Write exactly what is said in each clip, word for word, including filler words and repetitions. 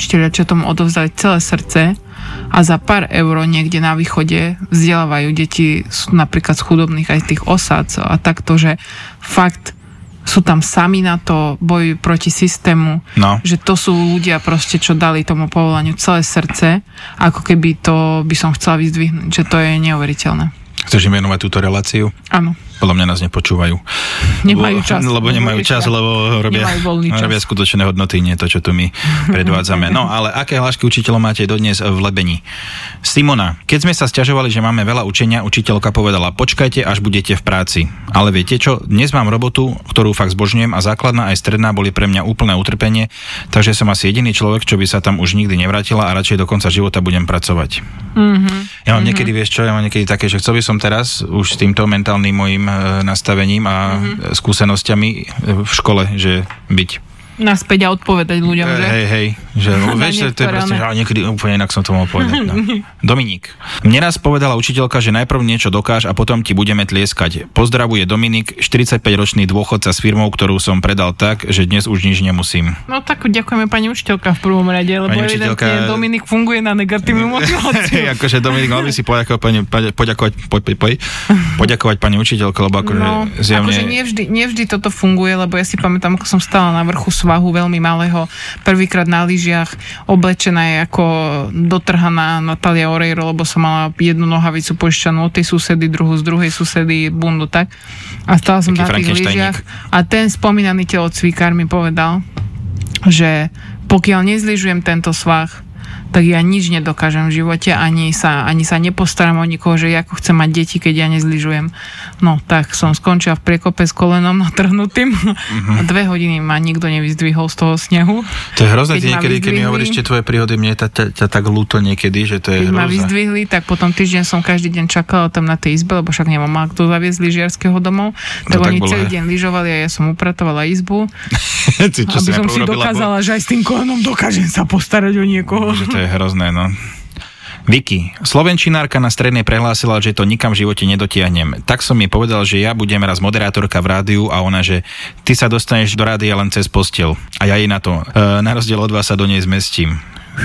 učiteľia, čo tomu odovzdali celé srdce a za pár eur niekde na východe vzdelávajú deti napríklad z chudobných aj tých osád a takto, že fakt sú tam sami na to, bojujú proti systému, no. Že to sú ľudia proste, čo dali tomu povolaniu celé srdce, ako keby to by som chcela vyzdvihnúť, že to je neuveriteľné. Chceš im venovať túto reláciu? Áno. Podľa mňa nás nepočúvajú. Nemajú čas. Lebo, lebo nemajú čas, lebo robia, čas. robia skutočné hodnoty, nie to, čo tu my predvádzame. No, ale aké hlášky učiteľov máte dodnes v Lebeni? Simona, keď sme sa sťažovali, že máme veľa učenia, učiteľka povedala, počkajte, až budete v práci. Ale viete čo? Dnes mám robotu, ktorú fakt zbožňujem a základná aj stredná boli pre mňa úplné utrpenie, takže som asi jediný človek, čo by sa tam už nikdy nevrátila a radšej do konca života budem pracovať. Mm-hmm. Ja mám mm-hmm. niekedy, vieš čo, ja mám niekedy také, že chcel by som teraz už s týmto mentálnym mojím nastavením a mm-hmm. skúsenosťami v škole, že byť. Naspäť a odpovedať ľuďom, že? Hej, hej, že vieš, to je proste, že niekedy úplne inak som to mohol povedať. No. Dominik. Mne raz povedala učiteľka, že najprv niečo dokáž a potom ti budeme tlieskať. Pozdravuje Dominik, štyridsaťpäťročný dôchodca s firmou, ktorú som predal tak, že dnes už nič nemusím. No tak ďakujeme pani učiteľka v prvom rade, lebo pani evidentne učiteľka... Dominik funguje na negatívnu motiváciu. Akože Dominik, mal by si poďakovať pani, poďakovať, po, po, po, poďakovať pani učiteľke, lebo akože no, zjavne... akože nevždy, nevždy toto funguje, lebo ja si pamätám, ako som stála na vrchu svahu veľmi malého, prvýkrát na lyžiach, oblečená je ako dotrhaná Natalia Oreiro, lebo som mala jednu nohavicu požičanú od tej susedy, druhú z druhej susedy, bundu, tak. A stála som na tých lyžiach a ten spomínaný telocvikár mi povedal, že pokiaľ nezlyžujem tento svah, tak ja nič nedokážem v živote, ani sa, ani sa nepostaram o nikoho, že ako chcem mať deti, keď ja nezlyžujem. No, tak som skončila v priekope s kolenom natrhnutým mm-hmm. a dve hodiny ma nikto nevyzdvihol z toho snehu. To je hrozné, keď niekedy, keď mi hovoríš tie tvoje príhody, mne je ťa tak ľúto niekedy, že to je keď hrozné. Keď ma vyzdvihli, tak potom týždeň som každý deň čakala tam na tej izbe, lebo však nemám mal kto zaviesť lyžiarskeho domov. Tak, no, tak oni bolo, celý deň lyžovali a ja som upratovala izbu. Ty, aby som si dokázala, bo... že aj s tým kolenom dokážem sa postarať o niekoho. To je hrozné, no. Vicky, slovenčinárka na strednej prehlásila, že to nikam v živote nedotiahnem. Tak som jej povedal, že ja budem raz moderátorka v rádiu a ona, že ty sa dostaneš do rádia len cez posteľ. A ja jej na to, e, na rozdiel od vás sa do nej zmestím.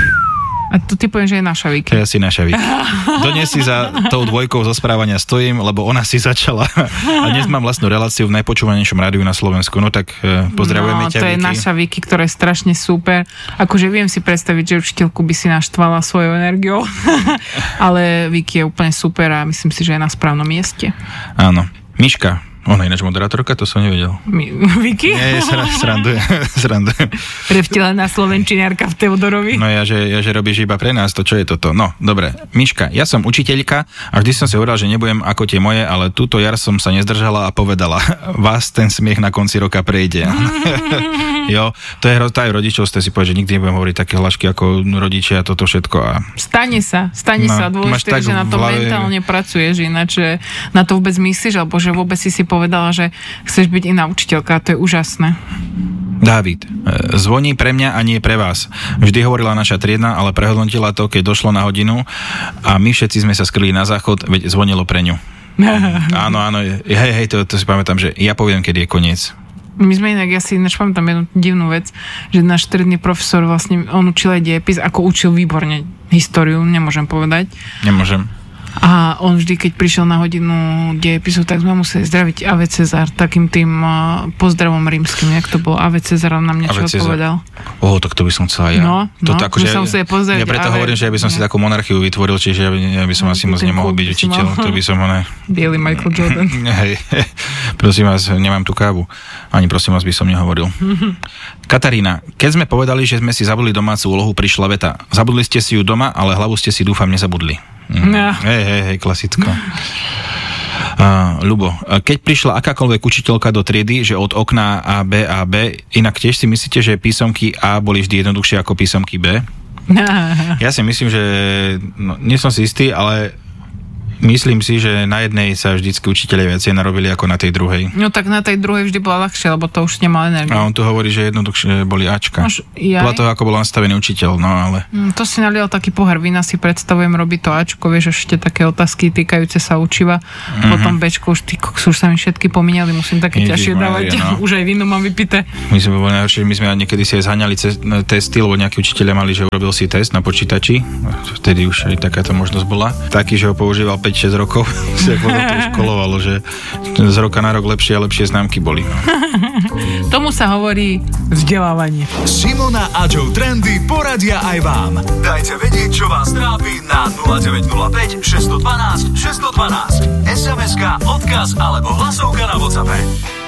A tu ty poviem, že je naša Vicky. To je asi naša Vicky. Dodnes si za tou dvojkou zo správania stojím, lebo ona si začala. A dnes mám vlastnú reláciu v najpočúvanejšom rádiu na Slovensku. No tak pozdravujeme no, ťa, to Vicky. Je naša Vicky, ktorá je strašne super. Akože viem si predstaviť, že učiteľku by si naštvala svojou energiou. Ale Vicky je úplne super a myslím si, že je na správnom mieste. Áno. Miška. Ona je ináč moderátorka, to som nevedel. Mi, Vicky? Nie, srandujem. srandujem. Prevtelená slovenčiniarka v Teodorovi. No ja že, ja, že robíš iba pre nás, to čo je toto? No, dobre. Miška, ja som učiteľka a vždy som si hovorila, že nebudem ako tie moje, ale túto jar som sa nezdržala a povedala, vás ten smiech na konci roka prejde. Jo, to je hrozné aj rodičovstvo, si povedať, že nikdy nebudem hovoriť také hlášky ako rodičia a toto všetko. A... Stane sa, stane no, sa. Dôležité, že na to hlave... mentálne pracuješ, ináč na to vôbec myslíš, alebo že vôbec si si povedala, že chceš byť iná učiteľka, to je úžasné. Dávid, zvoní pre mňa a nie pre vás. Vždy hovorila naša triedna, ale prehodnotila to, keď došlo na hodinu a my všetci sme sa skryli na záchod, veď zvonilo pre ňu. Áno, áno, hej, hej, to, to si pamätám, že ja poviem, kedy je koniec. My sme inak, ja si ináč pamätám jednu divnú vec, že náš stredný profesor vlastne, on učil aj dejepis, ako učil výborne históriu, nemôžem povedať. Nemôžem. A on vždy, keď prišiel na hodinu dejepisu, tak sme museli zdraviť Ave Cezar, takým tým uh, pozdravom rímskym, jak to bolo. Ave Cezar nám niečo odpovedal. Ó, tak to by som chcela ja. No, no, to, my sa museli pozdraviť. Ja preto Ave... hovorím, že ja by som si takú monarchiu vytvoril, čiže ja by, ja by som no, asi moc nemohol byť učiteľ. Mal... To by som, ne... Bielý Michael Jordan. Hej, prosím vás, nemám tú kávu. Ani prosím vás by som nehovoril. Katarína, keď sme povedali, že sme si zabudli domácu úlohu, prišla veta. Zabudli ste si ju doma, ale hlavu ste si, dúfam, nezabudli. Mm. No. Hej, hej, hej, klasicko. Uh, Ľubo, keď prišla akákoľvek učiteľka do triedy, že od okna A, B a B, inak tiež si myslíte, že písomky A boli vždy jednoduchšie ako písomky B? Ja si myslím, že no, nie som si istý, ale Myslím si, že na jednej sa vždycky učitelia viacej narobili ako na tej druhej. No tak na tej druhej vždy bola ľahšie, lebo to už nemal energiu. A on tu hovorí, že jednoduchšie boli Ačka. Podľa toho, ako bol nastavený učiteľ, no ale... Mm, to si nalial taký pohár vína, si predstavujem, robí to Ačko, vieš, ešte také otázky týkajúce sa učiva. Mm-hmm. Potom Bčko, už, tí, už sa mi všetky pomínali, musím také ťažšie dávať. No. Už aj víno mám vypité. My sme boli najhoršie, my sme niekedy si aj zhaňali testy, lebo nejakí učitelia mali, že urobil si test na počítači. Vtedy už aj takáto možnosť bola. Taký, že ho používal päť šesť rokov, sa to už kolovalo, že z roka na rok lepšie a lepšie známky boli. No. Tomu sa hovorí vzdelávanie. Simona a Joe Trendy poradia aj vám. Dajte vedieť, čo vás trápi na nula deväť nula päť šesť jedna dva šesť jedna dva es em eska, odkaz alebo hlasovka na WhatsAppe.